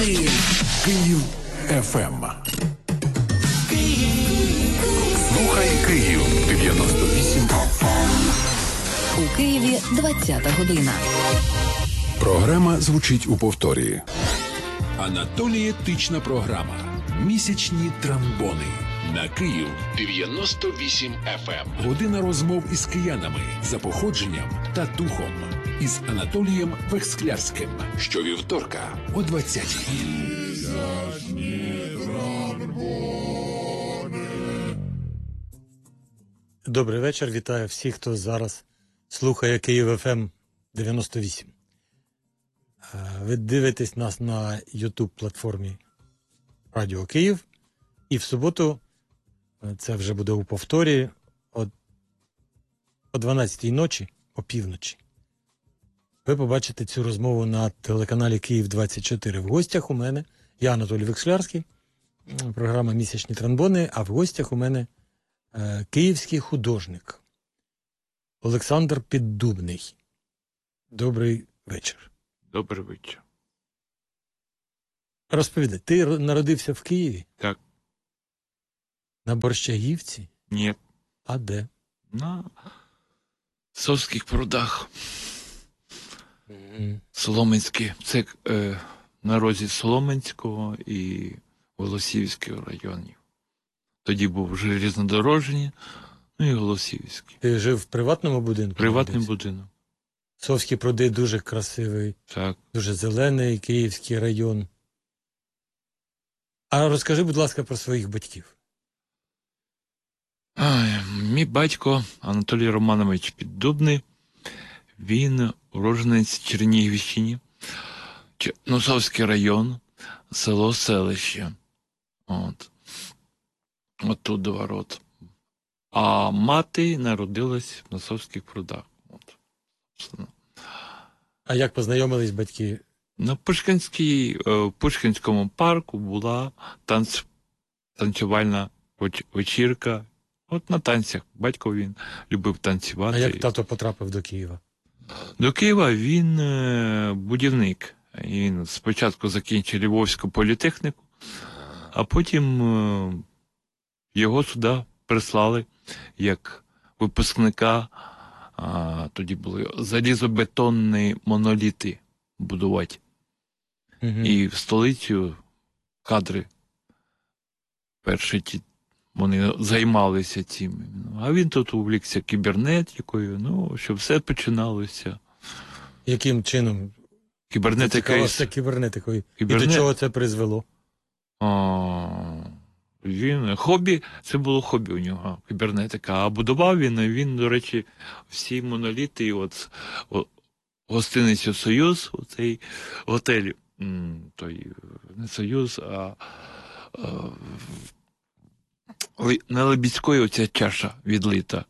Київ ФМ. Слухай Київ 98 FM. У Києві 20-та година. Програма звучить у повторі. Анатолієтична програма. Місячні тромбони. На Київ 98 FM. Година розмов із киянами за походженням та духом. Із Анатолієм Вексклярським. Щовівторка о 20-й. Добрий вечір. Вітаю всіх, хто зараз слухає Київ ФМ 98. Ви дивитесь нас на YouTube-платформі Радіо Київ. І в суботу, це вже буде у повторі, о 12-й ночі, опівночі, ви побачите цю розмову на телеканалі Київ-24. В гостях у мене, я Анатолій Вексклярський, програма «Місячні тромбони», а в гостях у мене київський художник Олександр Піддубний. Добрий вечір. Добрий вечір. Розповідай, ти народився в Києві? Так. На Борщагівці? Ні. А де? На Совських прудах. Соломенський. Це на розі Соломенського і Голосіївського районів. Тоді був железнодорожній, ну і Голосіївський. Ти жив в приватному будинку? Приватний будинок. Совські пруди дуже красивий, так. Дуже зелений Київський район. А розкажи, будь ласка, про своїх батьків. Мій батько Анатолій Романович Піддубний, він уродженець Чернігівщини, Совський район, село Селище. От тут до ворот. А мати народилась на Совських прудах. А як познайомились батьки? На Пушкінському парку була танцювальна вечірка. От на танцях. Батько він любив танцювати. А як тато потрапив до Києва? До Києва він будівник. Він спочатку закінчив Львовську політехніку, а потім його сюди прислали як випускника. Тоді були залізобетонні моноліти будувати. І в столицю кадри перші вони займалися цим. А він тут увлікся кібернетикою, щоб все починалося. Яким чином? Кібернетикою. І до чого це призвело? Це було хобі у нього, кібернетика. А будував він, до речі, всі моноліти, гостиницю «Союз», оцей готель, той не «Союз», а на Лебідської оця чаша відлита.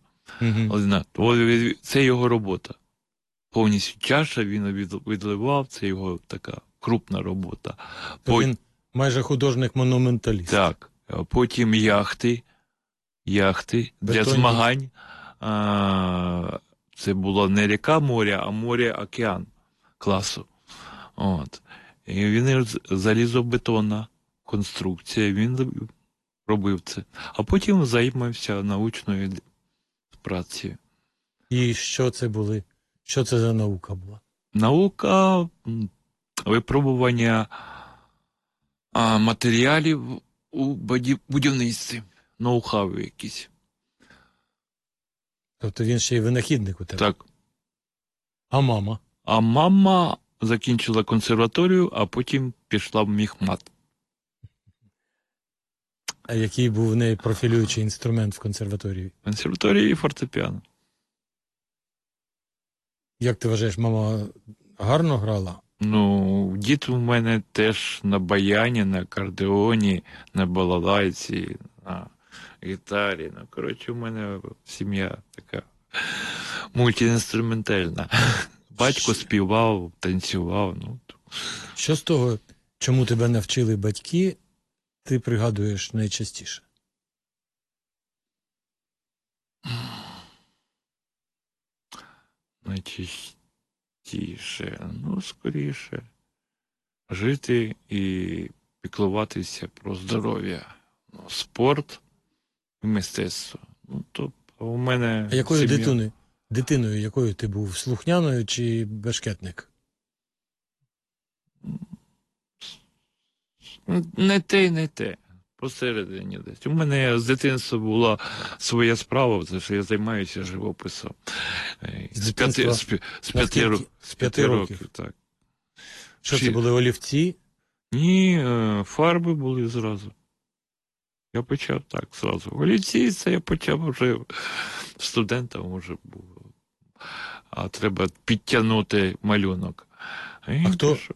Це його робота. Повністю чаша він відливав, це його така крупна робота. Він майже художник-монументаліст. Так. Потім яхти для змагань. Це було не ріка моря, а море-океан класу. І він залізобетонна конструкція, він робив це. А потім займався научною працею. І що це були? Що це за наука була? Наука випробування матеріалів у будівництві, ноу-хау якісь. Тобто він ще й винахідник у тебе? Так. А мама? А мама закінчила консерваторію, а потім пішла в міхмат. А який був в неї профілюючий інструмент в консерваторії? В консерваторії фортепіано. Як ти вважаєш, мама гарно грала? Дід у мене теж на баяні, на акордеоні, на балалайці, на гітарі. Коротше, у мене сім'я така мультиінструментальна. Батько співав, танцював. Що з того, чому тебе навчили батьки, ти пригадуєш найчастіше? Найчастіше, скоріше, жити і піклуватися про здоров'я. Ну, спорт і мистецтво. Ну, тобто у мене А якою сім'я- дитиною, якою ти був? Слухняною чи бешкетник? Не те, не те. Посередині десь. У мене з дитинства була своя справа, тому що я займаюся живописом. З дитинства? З п'яти Наскільки? З 5 років? так. Що це Всі- були олівці? Ні, фарби були зразу. Я почав так зразу. Олівці, це я почав вже студентом вже був. А треба підтягнути малюнок. І А хто, пішов.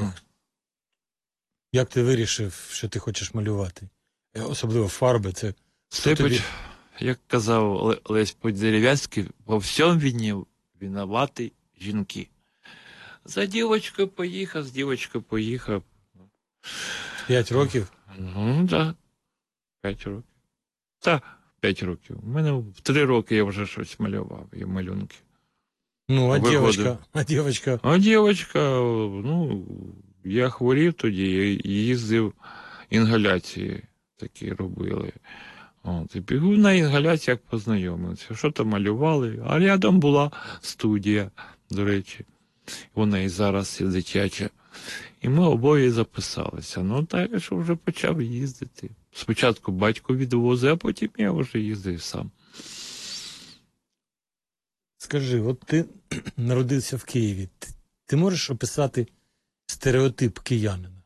як ти вирішив, що ти хочеш малювати? Особливо фарби, це Це, тобі- як казав Лесь Подерев'янський, во всьому винуваті жінки. За дівочкою поїхав, з дівочкою поїхав. 5 років? Ну, так. 5 років. Так, 5 років. У мене в 3 роки я вже щось малював, і малюнки. Ну, а Виходив. дівчинка? А дівчинка, ну, я хворів тоді, я їздив, інгаляції такі робили. От, і бігу на інгаляціях познайомився. Що там малювали, а рядом була студія, до речі. Вона і зараз є дитяча. І ми обоє записалися. Ну, так я що вже почав їздити. Спочатку батько відвозив, а потім я вже їздив сам. Скажи, от ти народився в Києві. Ти можеш описати стереотип киянина?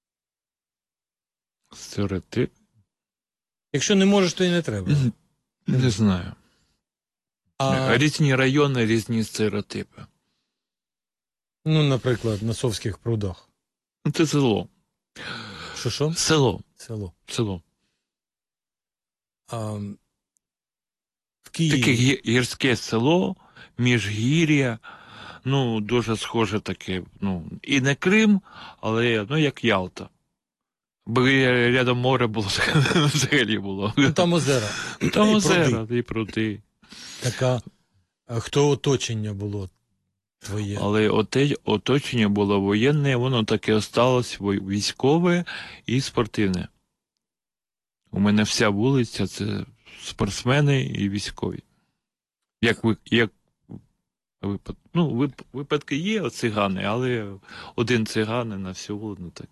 Стереотип? Якщо не можеш, то і не треба. Не знаю. А, Різні райони, різні стереотипи. ну, наприклад, на Совських прудах. Ну, це село. Що? Село. Село. Село. А, в Києві. Таке гірське село, міжгір'я, ну, дуже схоже таке, ну, і не Крим, але, ну, як Ялта. Бо рядом море було, взагалі було. Ну, там озера. Там і озера, і пруди. Така, хто оточення було твоє? Але оточення було воєнне, воно таке осталось військове і спортивне. У мене вся вулиця – це спортсмени і військові. Випадки є цигани, але один циган на всю вулицю. Так.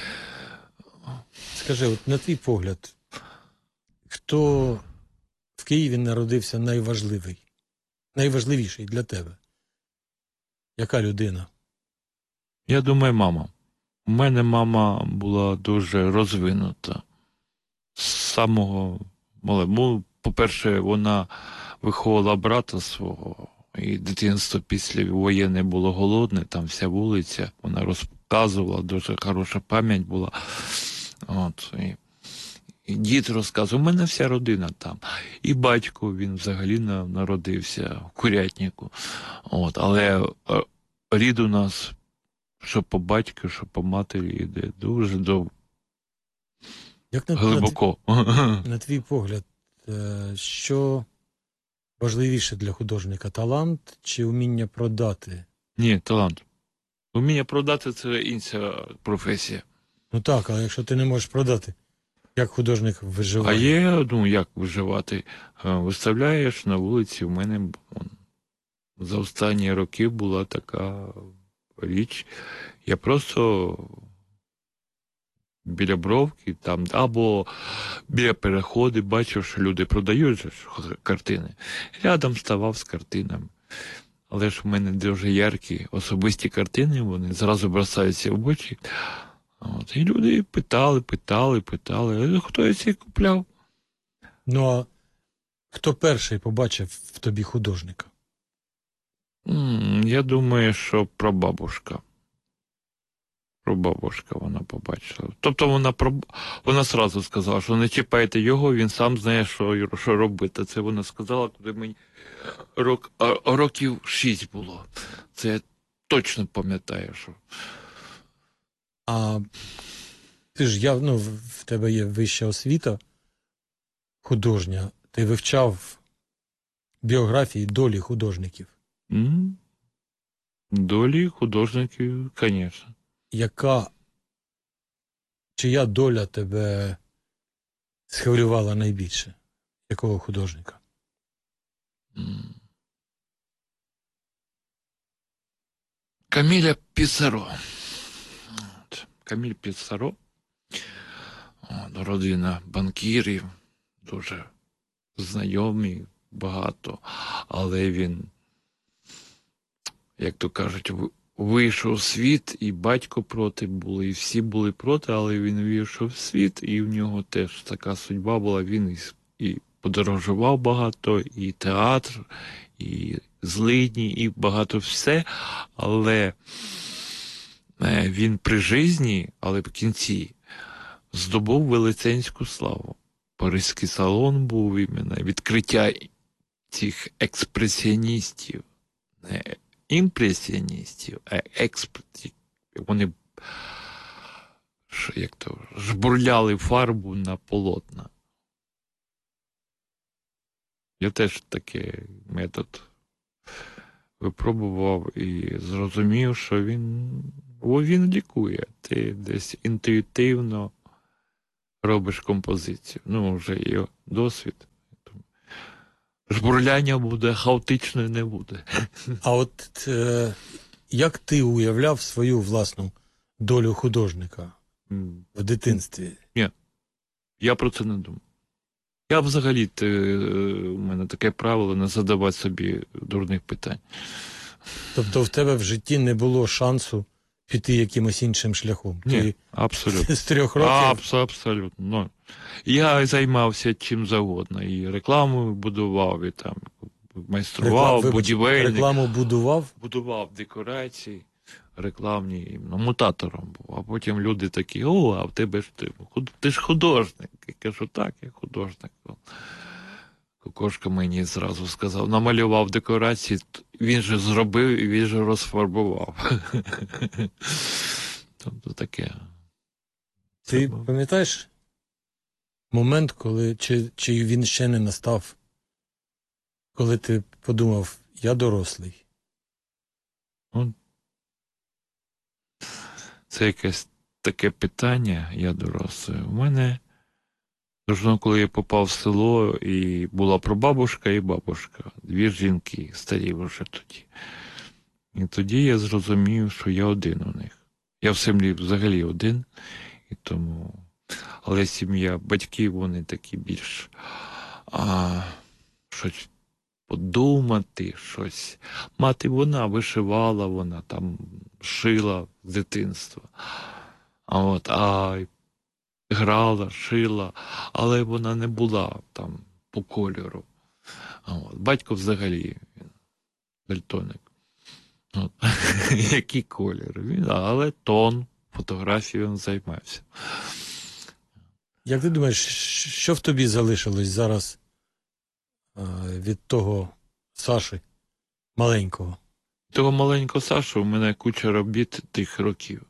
Скажи, от на твій погляд, хто в Києві народився найважливіший для тебе? Яка людина? Я думаю, мама. У мене мама була дуже розвинута. З самого малого. По-перше, вона виховувала брата свого, і дитинство після воєнне було голодне, там вся вулиця, вона розказувала, дуже хороша пам'ять була. От, і дід розказував, у мене вся родина там. І батько, він взагалі народився в Курятнику. От, але рід у нас, що по батьку, що по матері, йде дуже Як глибоко. на твій погляд, що важливіше для художника? Талант чи вміння продати? Ні, талант. Вміння продати – це інша професія. Ну так, але якщо ти не можеш продати, як художник виживає? А є, ну, як виживати? Виставляєш на вулиці, у мене за останні роки була така річ. Я просто біля бровки там, або біля переходу бачив, що люди продають же ж картини. Рядом ставав з картинами. Але ж у мене дуже яркі особисті картини, вони зразу бросаються в очі. От, і люди питали, хтось їх купляв. Ну, а хто перший побачив в тобі художника? Я думаю, що прабабушка. Прабабушка вона побачила. Тобто вона сразу сказала, що не чіпайте його, він сам знає, що робити. Це вона сказала, коли мені років 6 було. Це я точно пам'ятаю, що... А ти ж в тебе є вища освіта художня. Ти вивчав біографії, долі художників. Долі художників, звісно. Яка чия доля тебе схвилювала найбільше? Якого художника? Каміля Пісаро. Каміль Пісаро. Родина банкірів, дуже знайомі, багато, але він, як то кажуть, вийшов в світ, і батько проти були, і всі були проти, але він вийшов в світ, і в нього теж така судьба була, він і подорожував багато, і театр, і злидні, і багато все, але він при житті, але в кінці здобув велетенську славу. Паризький салон був іменно, відкриття цих експресіоністів, не імпресіоністів, а вони як то, жбурляли фарбу на полотна. Я теж такий метод випробував і зрозумів, що він лікує. Ти десь інтуїтивно робиш композицію. Ну, вже є досвід. Жбурляння буде, хаотично не буде. А от як ти уявляв свою власну долю художника в дитинстві? Ні, я про це не думав. Я взагалі, у мене таке правило не задавати собі дурних питань. Тобто в тебе в житті не було шансу піти якимось іншим шляхом? Ні, Ти абсолютно. з 3 років? Абсолютно. Я займався чим завгодно. І рекламу будував, і там майстрував, будівельник. Рекламу будував? Будував декорації рекламні, мутатором був. А потім люди такі: о, а в тебе ж ти ж художник. Я кажу, так, я художник. Кошка мені зразу сказав, намалював декорації, він же зробив і він же розфарбував. Тобто таке. Ти пам'ятаєш момент, коли, чи він ще не настав, коли ти подумав, я дорослий? Це якесь таке питання, я дорослий. У мене, коли я попав в село, і була прабабушка і бабушка, 2 жінки, старі вже тоді. І тоді я зрозумів, що я один у них. Я в селі взагалі один, і тому... Але сім'я, батьки, вони такі більш щось подумати, щось. Мати вона вишивала, вона там шила з дитинства. Грала, шила, але вона не була там по кольору. Батько взагалі дальтоник. Який колір? Але тон, фотографією він займався. Як ти думаєш, що в тобі залишилось зараз від того Саші маленького? Того маленького Сашу у мене куча робіт тих років.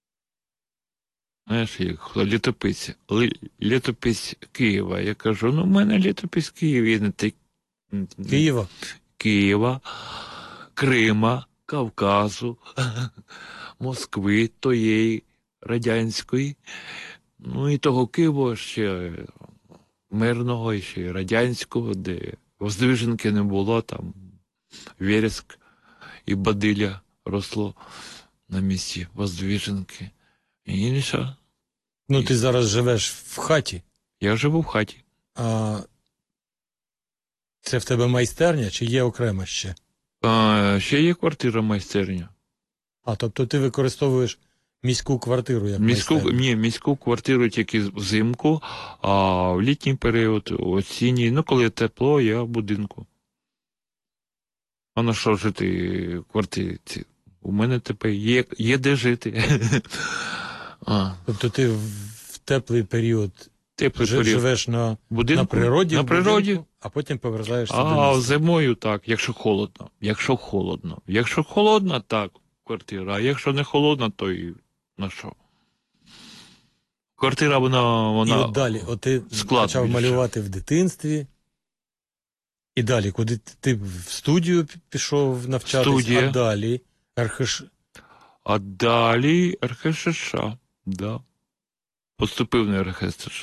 Знаєш, як літописці. Літопись Києва. Я кажу, в мене літопись Києва. Києва? Києва, Крима, Кавказу, Москви, тієї радянської. Ну і того Києва ще мирного, і ще радянського, де Воздвиженки не було, там Вереск і Бадилля росло на місці Воздвиженки. І інше. Ну, ти зараз живеш в хаті. Я живу в хаті. А це в тебе майстерня чи є окремо ще? Ще є квартира-майстерня. Тобто ти використовуєш міську квартиру як майстерню? Ні, міську квартиру тільки взимку, а в літній період, осінній, коли тепло, я в будинку. А на що жити в квартирі? У мене тепер є де жити. Тобто ти в теплий період живеш на природі, будинку, а потім повертаєшся до міста? А зимою так, якщо холодно. Якщо холодно, так, квартира, а якщо не холодно, то і на що? Квартира, вона І от далі, ти почав малювати в дитинстві, і далі, куди ти в студію пішов навчатись, а далі А далі РХШ, да. поступив на РХСШ.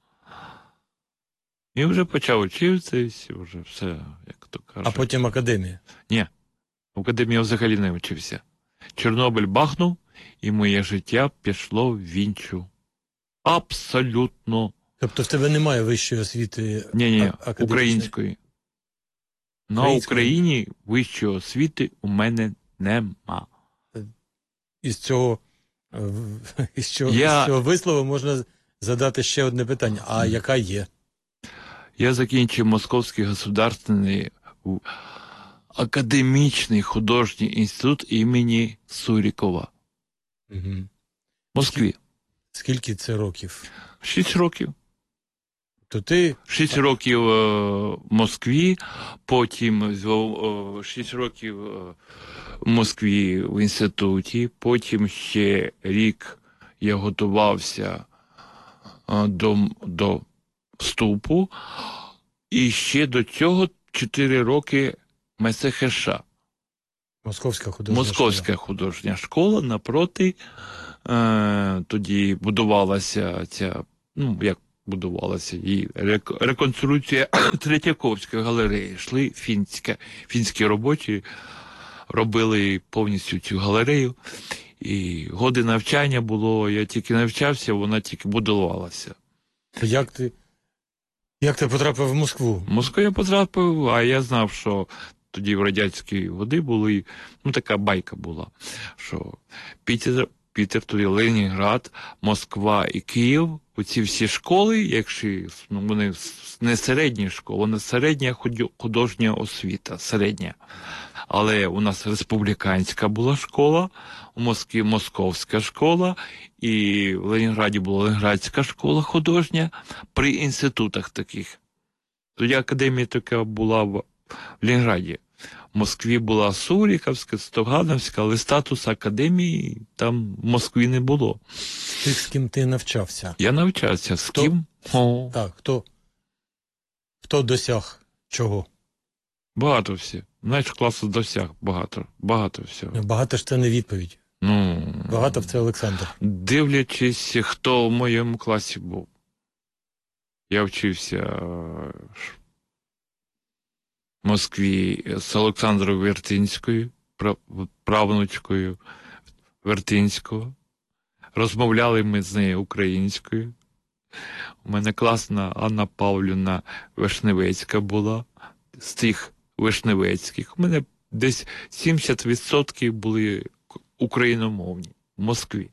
І вже почав вчитися, вже все, як то кажуть. А потім академія. Ні, в академії я взагалі не вчився. Чорнобиль бахнув, і моє життя пішло в іншу. Абсолютно. Тобто в тебе немає вищої освіти Ні, академічної? української. На Української? Україні вищої освіти у мене нема. Із цього з цього вислову можна задати ще одне питання. А яка є? Я закінчив Московський государственний академічний художній інститут імені Сурікова. Угу. В Москві. Скільки це років? 6 років. То ти 6 років в Москві, потім 6 років в Москві в інституті, потім ще рік я готувався до вступу, і ще до цього 4 роки МСХШ. Московська художня школа напроти. Тоді будувалася ця, як будувалася її реконструкція Третьяковської галереї. Йшли фінські робочі, робили повністю цю галерею. І годи навчання було, я тільки навчався, вона тільки будувалася. Як ти потрапив в Москву? В Москву я потрапив, а я знав, що тоді в радянські годи були, така байка була, що Пітер, тоді Ленінград, Москва і Київ, оці всі школи, якщо вони не середні школи, вони середня художня освіта, середня. Але у нас республіканська була школа, у Москві московська школа, і в Ленінграді була Ленінградська школа художня при інститутах таких. Тоді академія така була в Ленінграді. В Москві була Суріковська, Стогановська, але статусу академії там в Москві не було. Тих, з ким ти навчався? Я навчався. З ким? Так, хто досяг чого? Багато всі. Знаєш, класу досяг багато всього. Багато ж це не відповідь. Багато в це Олександр. Дивлячись, хто в моєму класі був. Я вчився в Москві з Олександрою Вертинською, правнучкою Вертинського. Розмовляли ми з нею українською. У мене класна Анна Павлівна Вишневецька була, з тих Вишневецьких. У мене десь 70% були україномовні в Москві.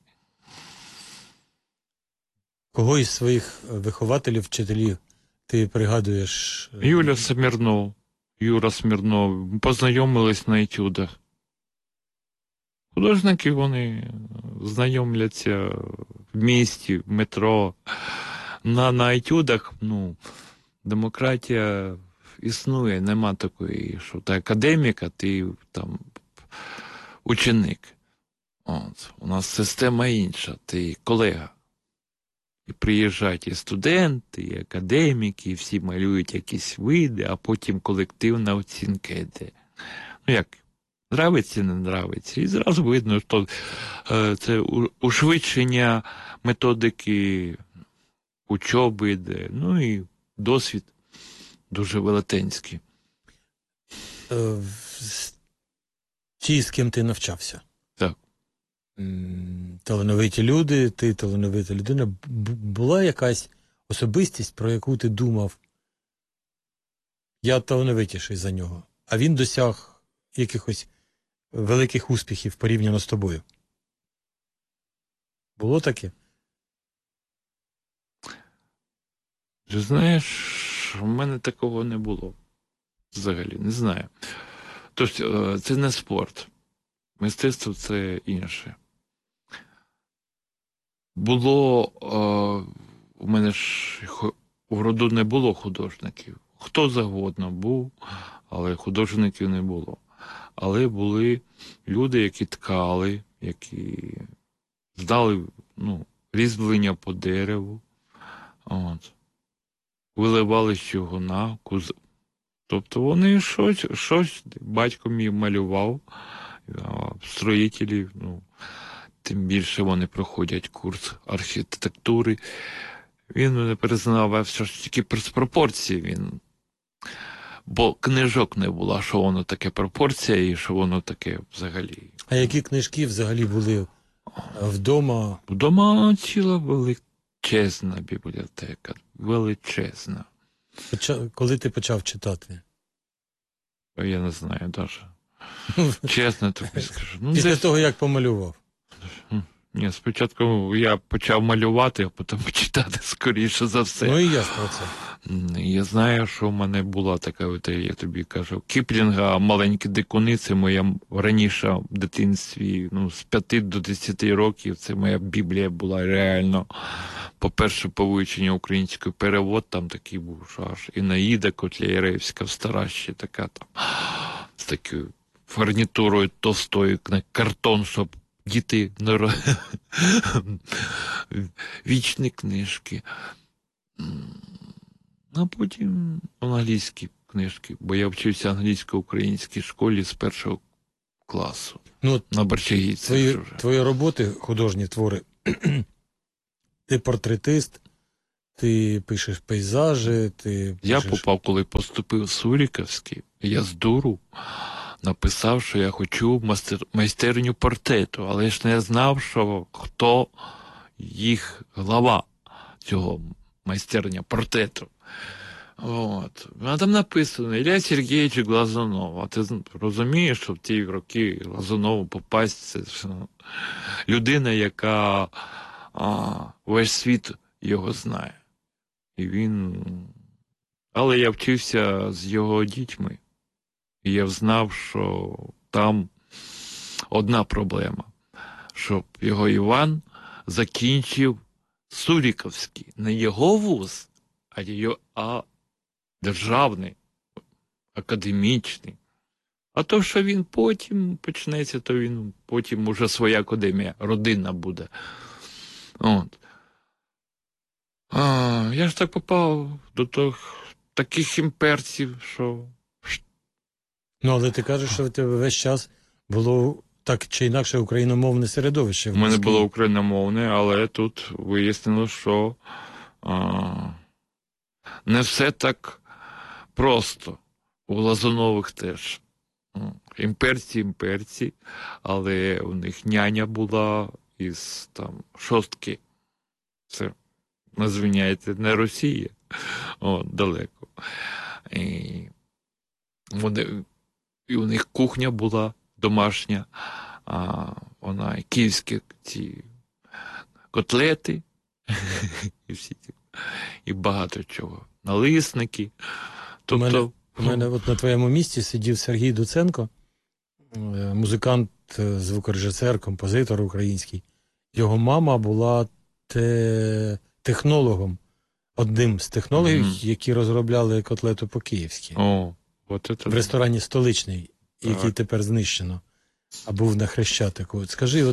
Кого із своїх вихователів, вчителів ти пригадуєш? Юра Смірнов. Познайомились на етюдах. Художники, вони знайомляться в місті, в метро. На етюдах, демократія існує, нема такої, що ти академік, ти там ученик. У нас система інша, ти колега. І приїжджають і студенти, і академіки, і всі малюють якісь види, а потім колективна оцінка йде. Нравиться, не нравиться. І зразу видно, що це ушвидшення методики учоби йде. І досвід дуже велетенський. Ті, з ким ти навчався? Так. Талановиті люди, ти талановита людина. Була якась особистість, про яку ти думав, я талановитіший за нього, а він досяг якихось великих успіхів порівняно з тобою? Було таке? Ти знаєш, в мене такого не було. Взагалі, не знаю. Тобто, це не спорт. Мистецтво – це інше. У мене ж в роду не було художників. Хто завгодно був, але художників не було. Але були люди, які ткали, які здали різьблення по дереву, виливали з чугуна, тобто вони щось батько мій малював, строїтелі, тим більше вони проходять курс архітектури. Він мене признав, що ж тільки з пропорції він. Бо книжок не було, що воно таке пропорція і що воно таке взагалі. А які книжки взагалі були вдома? Вдома ціла величезна бібліотека. Величезна. Коли ти почав читати? Я не знаю навіть. Чесно тобі скажу. Ну, Після десь... того, як помалював? Ні, спочатку я почав малювати, а потім читати, скоріше за все. Ну і я про це. Я знаю, що в мене була така, от, я тобі кажу, Кіплінга «Маленькі дикуни», це моя раніше в дитинстві, з 5 до 10 років, це моя Біблія була реально. По-перше, по вивченню української перевод, там такий був, що аж Інаїда Котляревська, стара ще така там, з такою фурнітурою товстою, на картон, щоб діти вічні книжки. А потім англійські книжки, бо я вчився англійсько-українській школі з 1 класу. На Борчагівці. Твої роботи, художні твори, ти портретист, ти пишеш пейзажі, ти Я пишеш... попав, коли поступив в Суріківський, я з дуру написав, що я хочу майстерню портрету, але ж не знав, що хто їх глава цього майстерня портрету. От. А там написано Ілля Сергійович Глазунов. А ти розумієш, що в ті роки Глазунову попасть, це людина, яка весь світ його знає. І він... Але я вчився з його дітьми. І я знав, що там одна проблема. Щоб його Іван закінчив Суріківський. Не його вуз, а державний, академічний. А то, що він потім почнеться, то він потім уже своя академія, родина буде. От. Я ж так попав до таких імперців, що... Але ти кажеш, що в тебе весь час було так чи інакше україномовне середовище. У мене було україномовне, але тут вияснило, що не все так просто. У Глазунових теж. Імперці, але у них няня була із шостки. Це, звиняйте, не Росія. Далеко. І у них кухня була домашня, вона київські ці котлети, і багато чого. Налисники. Тобто... У мене от на твоєму місці сидів Сергій Дуценко, музикант, звукорежисер, композитор український. Його мама була технологом, одним з технологів, які розробляли котлету по-київськи. В ресторані «Столичний», який тепер знищено, а був на Хрещатику. Скажи,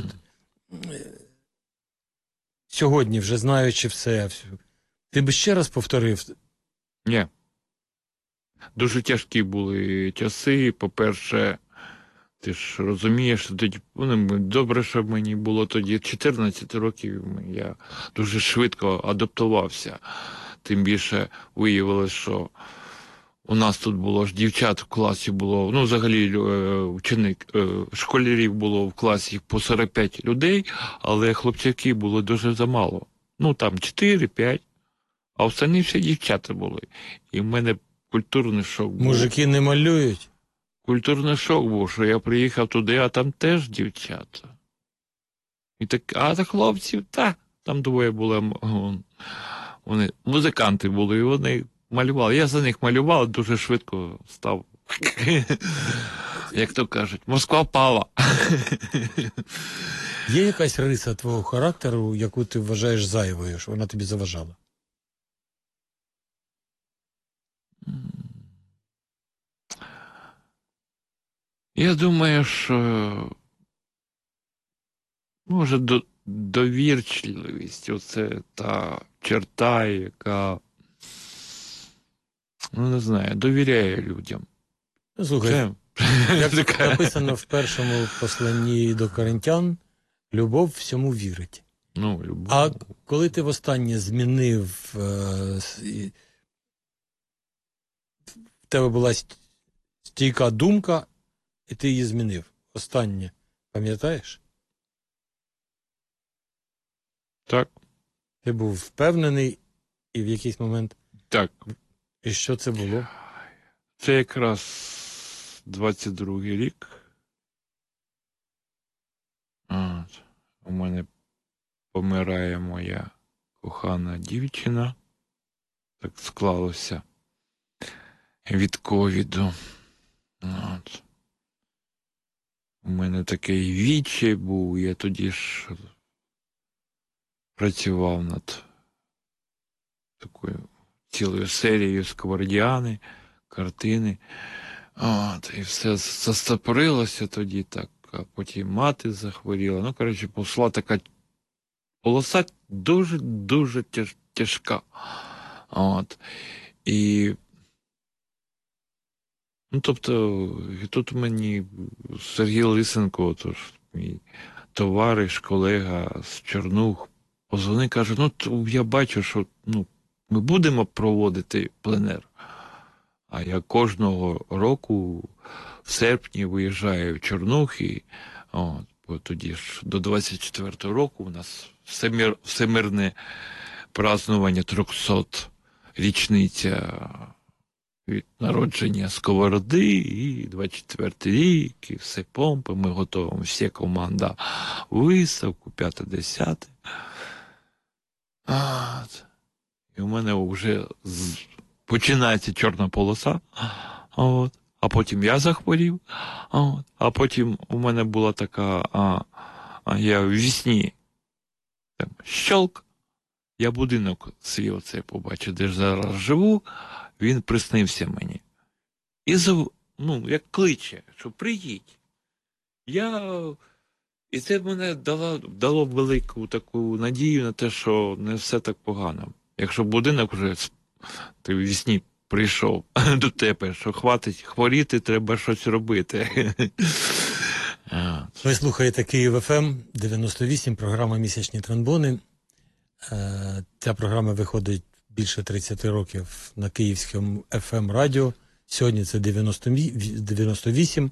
сьогодні, вже знаючи все, ти би ще раз повторив? Ні. Дуже тяжкі були часи. По-перше, ти ж розумієш, що тоді, добре, що мені було тоді 14 років, я дуже швидко адаптувався. Тим більше виявилось, що у нас тут було ж дівчат в класі було, взагалі школярів було в класі по 45 людей, але хлопчаків було дуже замало. 4-5, а останні всі дівчата були. І в мене культурний шок був. Мужики не малюють? Культурний шок був, що я приїхав туди, а там теж дівчата. І так, хлопців, там двоє були, вони музиканти були, і вони малювали. Я за них малював, дуже швидко став, як то кажуть, Москва пала. Є якась риса твого характеру, яку ти вважаєш зайвою, що вона тобі заважала? Я думаю, що може довірчливість, оце та черта, яка, не знаю, довіряє людям. Слухай, як написано в першому посланні до Коринтян, Любов всьому вірить. Ну, любов. А коли ти востаннє змінив, в тебе була стійка думка, і ти її змінив. Останнє. Пам'ятаєш? Так, Ти був впевнений і в якийсь момент. так. І що це було? Це якраз 22-й рік. От. У мене помирає моя кохана дівчина. Так склалося від ковіду. От. У мене такий відчай був, я тоді ж працював над такою цілою серією сковородіани, картини. От, і все застопорилося тоді так, а потім мати захворіла. Ну, коротше, пішла така полоса дуже-дуже тяжка. От. І ну, тобто, і тут мені Сергій Лисенко, тож мій товариш, колега з Чорнух, позвонив, каже, ну, я бачу, що ми будемо проводити пленер. А я кожного року в серпні виїжджаю в Чорнухи, бо тоді ж до 24-го року у нас всемирне празднування 300-річниця від народження Сковороди, і 24-й рік, і все помпи, ми готуємо, всі команда виставку, 5-10. І у мене вже починається чорна полоса, а потім я захворів, а потім у мене була така, я в вісні, там, щелк, я будинок свій оцей побачив, де ж зараз живу, він приснився мені. І як кличе, що приїдь. І це мене дало велику таку надію на те, що не все так погано. Якщо будинок вже ти в вісні прийшов до тебе, що хватить хворіти, треба щось робити. Ви слухаєте Київ ФМ 98, програма «Місячні тромбони». Ця програма виходить більше 30 років на Київському ФМ радіо. Сьогодні це 98.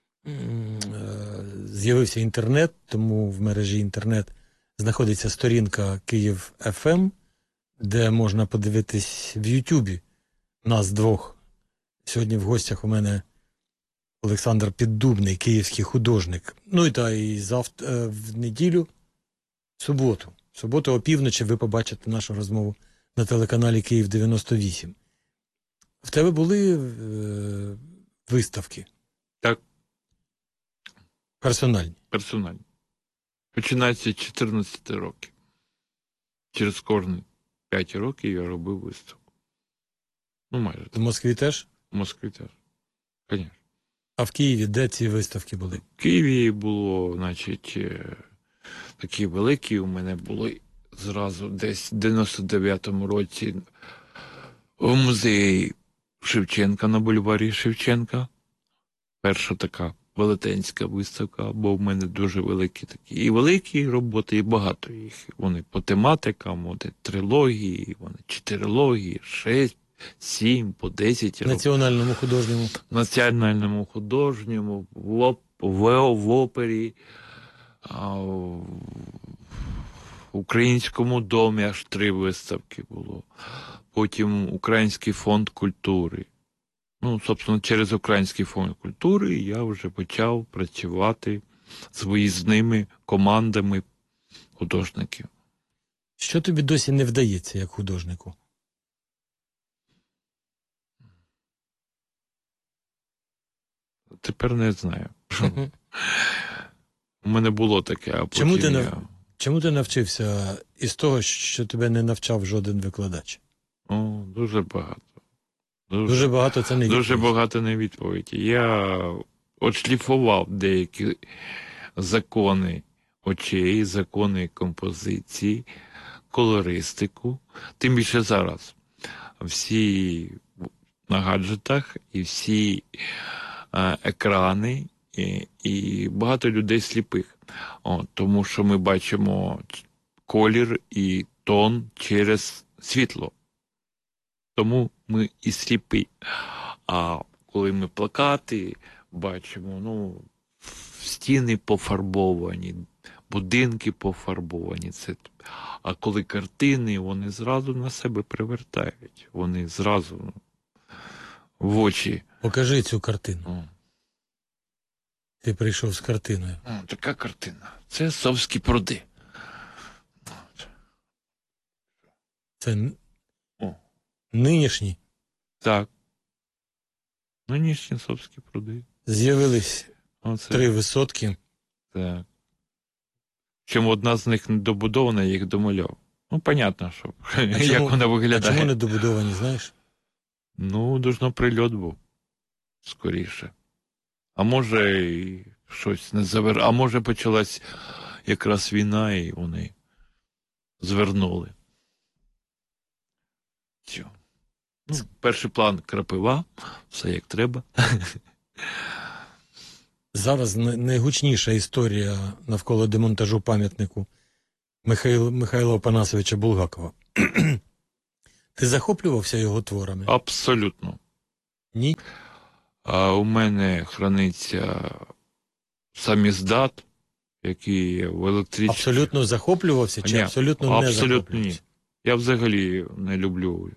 З'явився інтернет, тому в мережі інтернет знаходиться сторінка Київ ФМ, де можна подивитись в Ютубі нас двох. Сьогодні в гостях у мене Олександр Піддубний, київський художник. Ну і завтра, в неділю, в суботу опівночі ви побачите нашу розмову на телеканалі Київ 98. В тебе були виставки? Так. Персональні? Персональні. Починається з 14 років. Через кожні 5 років я робив виставку. Ну, майже. В Москві теж? В Москві теж. Звісно. А в Києві де ці виставки були? В Києві було, значить, такі великі у мене були зразу десь в 99-му році в музеї Шевченка на бульварі Шевченка. Перша така велетенська виставка, бо в мене дуже великі такі. І великі роботи, і багато їх. Вони по тематикам, вони трилогії, вони 4-логії, 6, 7, по 10 років. Національному художньому? Національному художньому, в опері, в Українському домі аж 3 виставки було. Потім Український фонд культури. Ну, собственно, через Український фонд культури я вже почав працювати з виїзними командами художників. Що тобі досі не вдається як художнику? Тепер не знаю. У мене було таке, а потім Чому ти навчився із того, що тебе не навчав жоден викладач? Дуже багато. Дуже багато це не відповідь. Дуже багато не відповіді. Я отшліфував деякі закони очей, закони композиції, колористику. Тим більше зараз. Всі на гаджетах і всі екрани, і багато людей сліпих. Тому що ми бачимо колір і тон через світло. Тому ми і сліпі. А коли ми плакати бачимо, стіни пофарбовані, будинки пофарбовані. А коли картини, вони зразу на себе привертають. Вони зразу в очі. Покажи цю картину. Ти прийшов з картиною. Така картина. Це Совські пруди. Це нинішні? Так. Нинішні Совські пруди. З'явились Оце. 3 висотки. Так. Чому одна з них недобудована, я їх домальов. Понятно, що як вона виглядає. А чому недобудовані, знаєш? Должно прильот був. Скоріше. А може і щось не А може почалась якраз війна, і вони звернули. Все. Перший план крапива, все як треба. Зараз найгучніша історія навколо демонтажу пам'ятнику Михайла Опанасовича Булгакова. Ти захоплювався його творами? Абсолютно. Ні? У мене храниться саміздат, який в електричці. Абсолютно захоплювався чи абсолютно не захоплювався? Ні. Я взагалі не люблю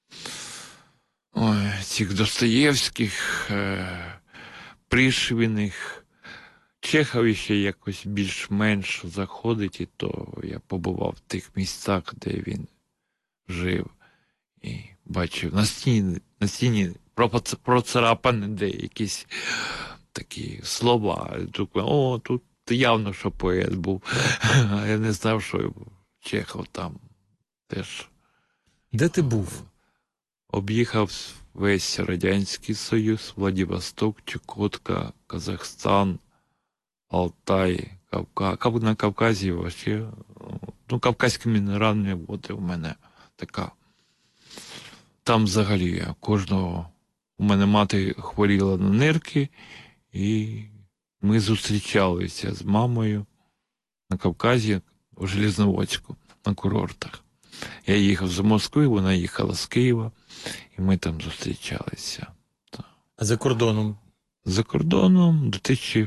цих Достоєвських, Пришвіних. Чехов ще якось більш-менш заходить, і то я побував в тих місцях, де він жив. І бачив на стіні процарапані де якісь такі слова. Тут явно, що поет був. Я не знав, що Чехов там теж. Де ти був? Об'їхав весь Радянський Союз, Владивосток, Чукотка, Казахстан, Алтай, Кавказ. На Кавказі вообще, Кавказькі мінеральні води у мене така. Там взагалі у мене мати хворіла на нирки, і ми зустрічалися з мамою на Кавказі, у Железноводську, на курортах. Я їхав з Москви, вона їхала з Києва, і ми там зустрічалися. А за кордоном? За кордоном у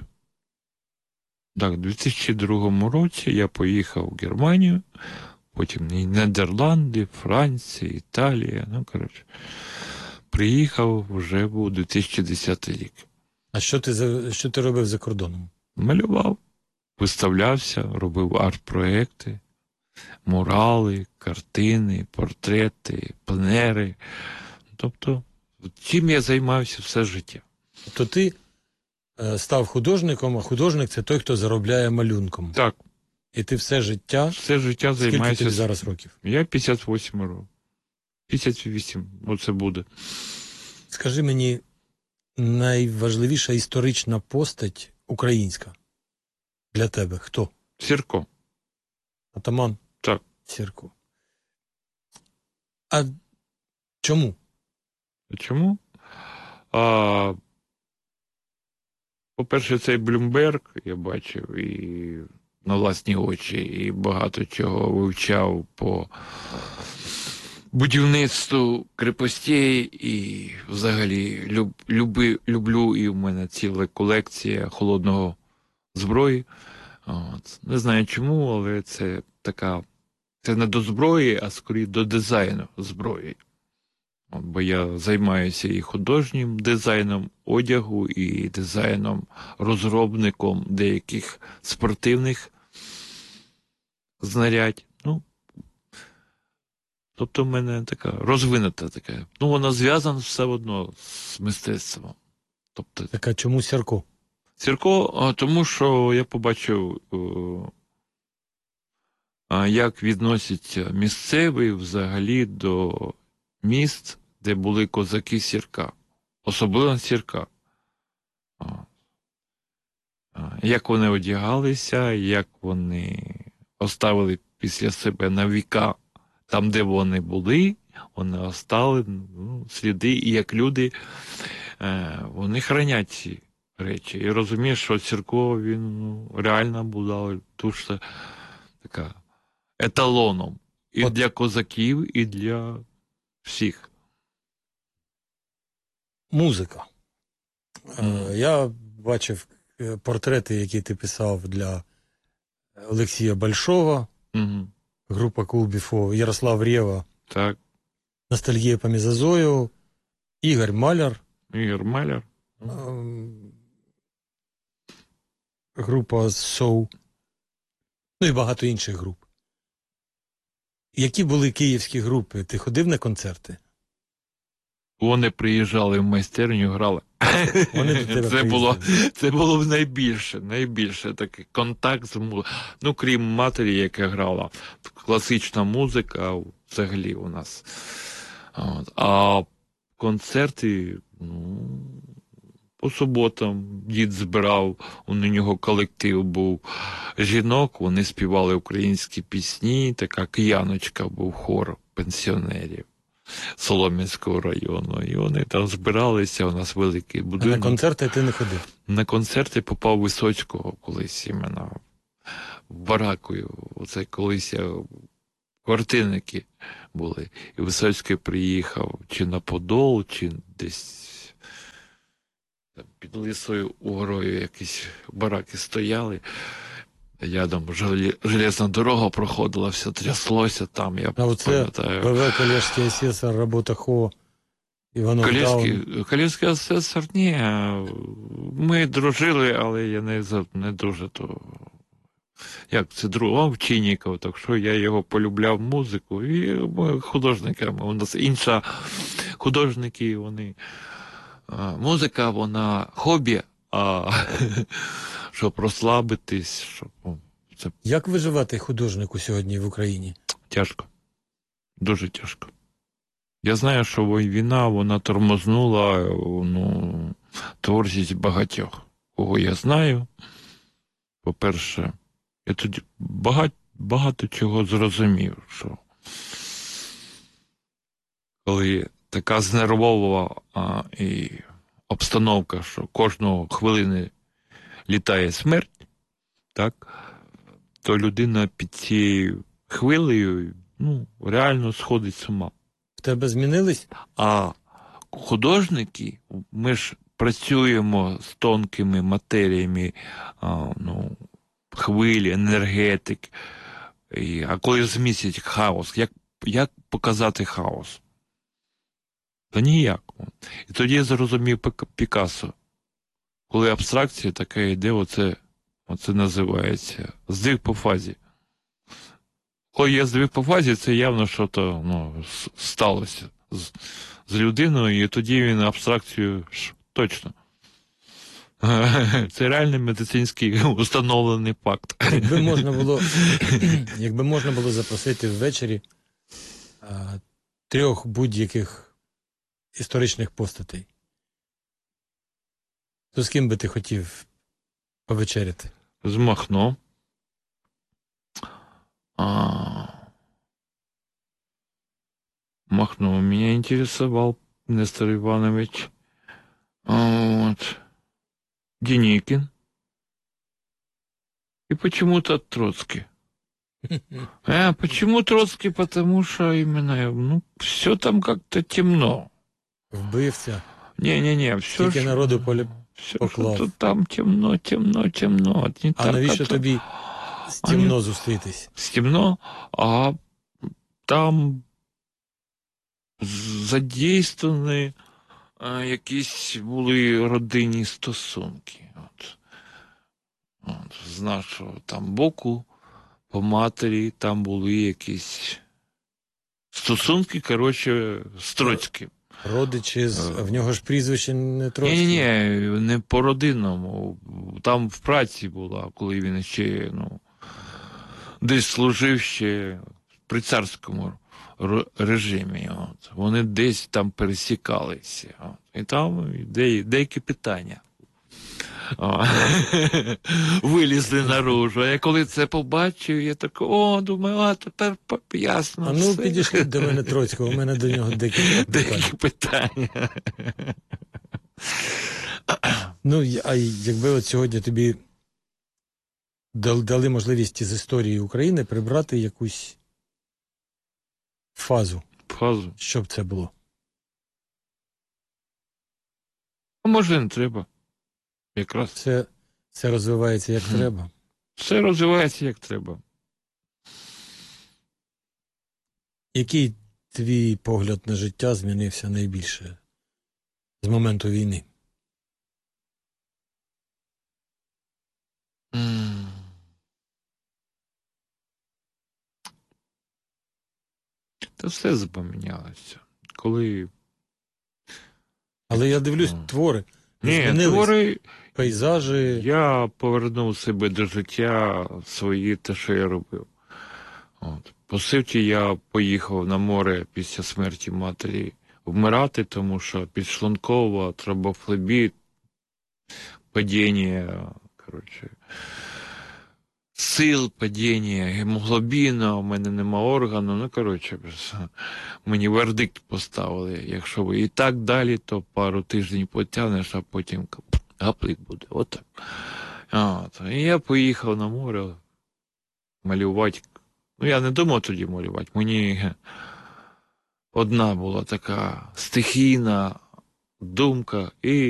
2002 році я поїхав у Германію, потім Нідерланди, Франція, Італія. Приїхав вже був 2010 рік. А що ти робив за кордоном? Малював, виставлявся, робив арт-проекти, мурали, картини, портрети, пленери. Тобто, чим я займався все життя. Тобто ти став художником, а художник – це той, хто заробляє малюнком. Так. І ти все життя займаюся. Скільки тобі зараз років? Я 58 років. 58, оце буде. Скажи мені, найважливіша історична постать українська для тебе хто? Сірко. Атаман? Так. Сірко. А чому? Чому? По-перше, цей Блюмберг я бачив і на власні очі, і багато чого вивчав по будівництву крепостей, і взагалі люблю, і в мене ціла колекція холодного зброї. Не знаю чому, але це не до зброї, а скоріше до дизайну зброї. Бо я займаюся і художнім дизайном одягу, і дизайном, розробником деяких спортивних знарядь. Тобто в мене така розвинута така. Вона зв'язана все одно з мистецтвом. Тобто, Так, а чому Сірко? Сірко, тому що я побачив, як відносяться місцеві взагалі до міст, де були козаки Сірка. Особливо Сірка. Як вони одягалися, як вони оставили після себе на віка там, де вони були, вони оставили сліди, і як люди, вони хранять ці речі. І розумієш, що Сірко, він реально була дуже така еталоном. І для козаків, і для всіх. Музика. Я бачив портрети, які ти писав для Олексія Большого, група Cool Before, Ярослав Рєва, Так. Ностальгія по Мезозою, Ігор Маляр. Група Soul. Ну і багато інших груп. Які були київські групи? Ти ходив на концерти? Вони приїжджали в майстерню, грали. Вони до тебе це було найбільше такий контакт з музикою. Ну, крім матері, яка грала. Класична музика взагалі у нас. А концерти, по суботам дід збирав, у нього колектив був жінок, вони співали українські пісні, така кияночка був хор пенсіонерів Солом'янського району. І вони там збиралися, у нас великий будинок. А на концерти ти не ходив? На концерти попав Висоцького колись іменно в Баракою. Оце колись квартирники були. І Висоцький приїхав чи на Подол, чи десь під Лисою Угорою якісь бараки стояли. Рядом железна дорога проходила, все тряслося там, я пам'ятаю. ВВ Колежський асесор, робота ХО, Іванов Даун. Колежський асесор, ні. Ми дружили, але я не дуже то... Як це другого Чинніков, так що я його полюбляв музику. І ми художниками. У нас інша художники, вони... Музика, вона хобі, а щоб розслабитись, щоб... Як виживати художнику сьогодні в Україні? Тяжко. Дуже тяжко. Я знаю, що війна, вона тормознула творчість багатьох. Кого я знаю, по-перше, я тоді багато чого зрозумів, що коли така знервова і обстановка, що кожного хвилини літає смерть, так, то людина під цією хвилею реально сходить з ума. В тебе змінились? А художники, ми ж працюємо з тонкими матеріями, хвилі, енергетик. А коли змістять хаос, як показати хаос? Та ніяк. І тоді я зрозумів Пікассо. Коли абстракція така йде, оце називається здвиг по фазі. Коли є здвиг по фазі, це явно щось сталося з людиною, і тоді він абстракцію точно. Це реальний медицинський установлений факт. Якби можна було запросити ввечері 3 будь-яких історичних постатей, то з ким би ти хотів повечеряти? З Махно. Махно меня интересовал, Нестор Иванович. Деникин. И почему-то Троцкий. Почему Троцкий? Потому что именно, все там как-то темно. Вбивця. Не, все. Скільки народу поклав. Все, там темно. А навіщо тобі з темно зустрітись? З темно, а там задействовані якісь були родинні стосунки. З нашого там боку, по матері, там були якісь стосунки, з Троцьким. Родичі, в нього ж прізвище не Троцький? Ні, не по родинному. Там в праці була, коли він ще, десь служив ще при царському режимі. Вони десь там пересікалися. І там деякі питання вилізли наружу. Я коли це побачив, я так, думаю, тепер ясно. Підійшли до мене Троцького, у мене до нього деякі питання. Ну, а якби от сьогодні тобі дали можливість із історії України прибрати якусь фазу, Фазу. що б це було? А може не треба. Якраз Це розвивається як треба. все розвивається як треба. Який твій погляд на життя змінився найбільше з моменту війни? Та все запомінялося. Коли. Але я дивлюсь, твори Ні, змінились, твори. пейзажі. Я повернув себе до життя свої, те, що я робив. От. По суті, я поїхав на море після смерті матері вмирати, тому що підшлункова, тромбофлебіт, падіння, сил, падіння гемоглобіна, у мене нема органу, мені вердикт поставили. Якщо ви і так далі, то пару тижнів потягнеш, а потім гаплик буде. Отак. І я поїхав на море малювати. Ну, я не думав тоді малювати. Мені одна була така стихійна думка, і